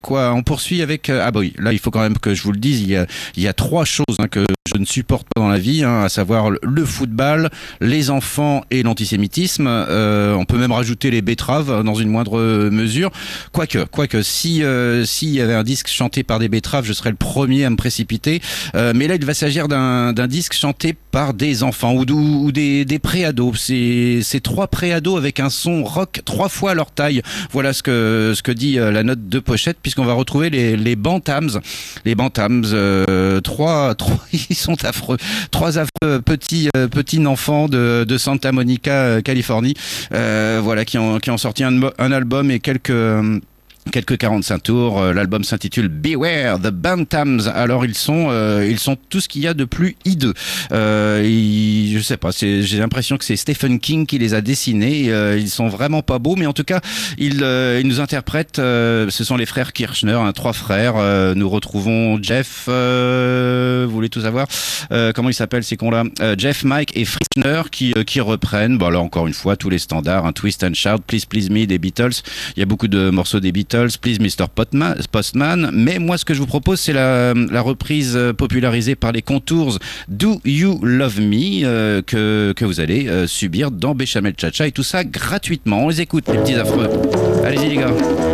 Quoi, on poursuit avec... ah bah oui, là il faut quand même que je vous le dise, il y a trois choses que je ne supporte pas dans la vie, à savoir le football, les enfants et l'antisémitisme. On peut même rajouter les betteraves dans une moindre mesure. Quoique, s'il y avait un disque chanté par des betteraves, je serais le premier à me précipiter. Mais là, il va s'agir d'un disque chanté par des enfants ou des préados. C'est trois préados avec un son rock 3 fois leur taille. Voilà ce que dit la note de pochette, puisqu'on va retrouver les Bantams. Les Bantams, trois, ils sont affreux. Trois affreux petits enfants de Santa Monica, Californie. Voilà, qui ont sorti un album et quelques 45 tours. L'album s'intitule Beware the Bantams. Alors ils sont tout ce qu'il y a de plus hideux. Je sais pas, j'ai l'impression que c'est Stephen King qui les a dessinés. Ils sont vraiment pas beaux, mais en tout cas ils nous interprètent. Ce sont les frères Kirchner, trois frères. Nous retrouvons Jeff. Vous voulez tout savoir, comment ils s'appellent ces cons-là? Jeff, Mike et Fritzner qui reprennent. Bon, là encore une fois tous les standards. Twist and Shout, Please Please Me des Beatles. Il y a beaucoup de morceaux des Beatles. Please Mr. Postman, mais moi ce que je vous propose c'est la reprise popularisée par les Contours Do You Love Me que vous allez subir dans Béchamel Cha-Cha, et tout ça gratuitement. On les écoute, les petits affreux. Allez-y les gars.